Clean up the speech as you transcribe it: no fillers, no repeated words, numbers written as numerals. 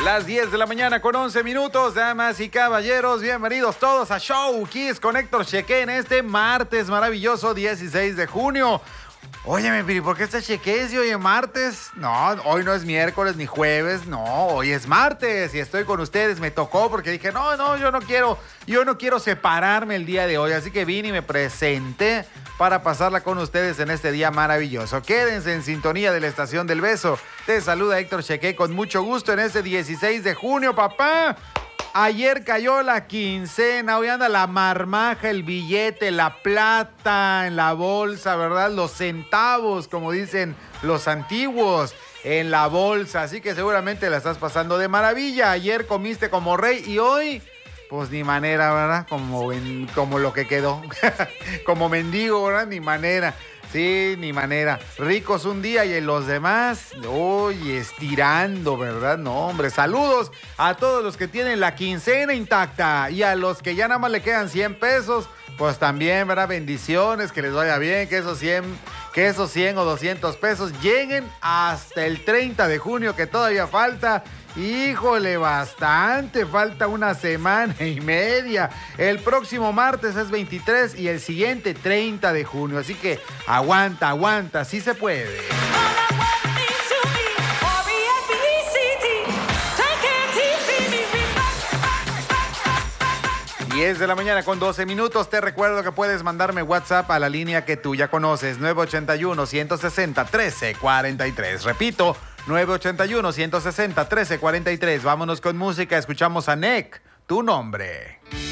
Las 10 de la mañana con 11 minutos, damas y caballeros, bienvenidos todos a Show Kiss con Héctor Cheque en este martes maravilloso 16 de junio. Óyeme, Piri, ¿por qué está Cheque si hoy es martes? No, hoy no es miércoles ni jueves, no, hoy es martes y estoy con ustedes. Me tocó porque dije, no, yo no quiero separarme el día de hoy, así que vine y me presenté para pasarla con ustedes en este día maravilloso. Quédense en sintonía de la Estación del Beso. Te saluda Héctor Cheque con mucho gusto en este 16 de junio, papá. Ayer cayó la quincena, hoy anda la marmaja, el billete, la plata en la bolsa, ¿verdad? Los centavos, como dicen los antiguos, en la bolsa. Así que seguramente la estás pasando de maravilla. Ayer comiste como rey y hoy, pues ni manera, ¿verdad? Como lo que quedó. Como mendigo, ¿verdad? Ni manera. Sí, ni manera. Ricos un día y en los demás, uy, estirando, ¿verdad? No, hombre, saludos a todos los que tienen la quincena intacta y a los que ya nada más le quedan 100 pesos, pues también, ¿verdad? Bendiciones, que les vaya bien, que esos 100 o 200 pesos lleguen hasta el 30 de junio, que todavía falta. Híjole, bastante, falta una semana y media. El próximo martes es 23 y el siguiente 30 de junio. Así que aguanta, sí se puede. 10 de la mañana con 12 minutos. Te recuerdo que puedes mandarme WhatsApp a la línea que tú ya conoces, 981-160-1343. Repito, 981-160-1343. Vámonos con música. Escuchamos a NEC, Tu Nombre.